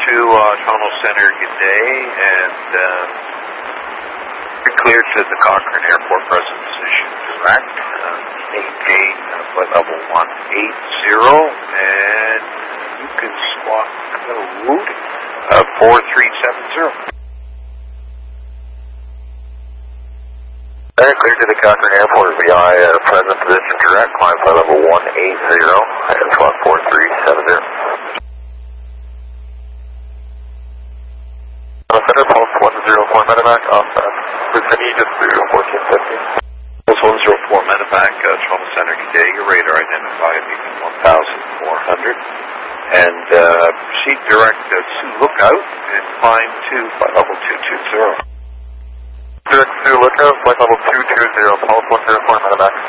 to Toronto Centre, good day, and you're cleared to the Cochrane Airport present position direct. Maintain flight level 180, and you can swap code 4370. Cleared to the Cochrane Airport VI present position direct, climb flight level 180 and swap 4370. Center, pulse 104 medevac, off Brittany, just through 1450. Pulse 104 medevac, Toronto Centre, good day. Your radar identified beacon 1400. And proceed direct to Lookout and climb to flight level 220. Direct to Lookout, flight level 220, pulse 104 medevac.